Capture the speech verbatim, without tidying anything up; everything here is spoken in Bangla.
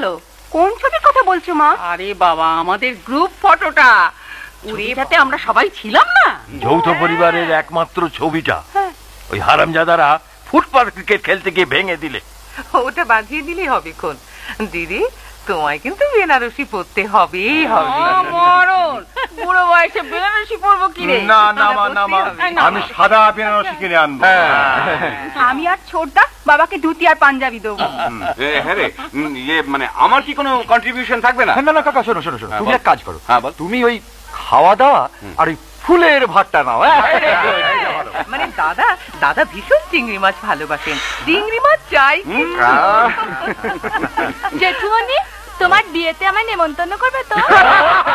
বলো। কোন ছবির কথা বলছো মা? আরে বাবা, আমাদের গ্রুপ ফটোটা, ওইটাতে আমরা সবাই ছিলাম না? যৌথ পরিবারের একমাত্র ছবিটা ওই হারামজাদারা ফুটবল ক্রিকেট খেলতে গিয়ে ভেঙে দিলে। ওটা বাঁধিয়ে দিলেই হবে। কোন দিদি, তোমায় কিন্তু বেনারসি পরতে হবেই হবে। মরণ, বুড়ো বয়সে বেনারসি পরবো কি রে? না না মা, না মা, আমি সাদা বেনারসি কিনে আনবো। আমি আর ছোটদা বাবাকে ধুতি আর পাঞ্জাবি দেবো। হ্যাঁ রে, ইয়ে মানে আমার কি কোনো কন্ট্রিবিউশন থাকবে না? না না কাকা, শোনো শোনো শোনো, তুমি এক কাজ করো, তুমি ওই খাওয়া দাওয়া আর ওই ফুলের ভাতটা নাও। মানে দাদা দাদা ভীষণ চিংড়ি মাছ ভালোবাসেন, চিংড়ি মাছ চাই। জেঠুমনি, তোমার বিয়েতে আমায় নেমন্তন্ন করবে তো?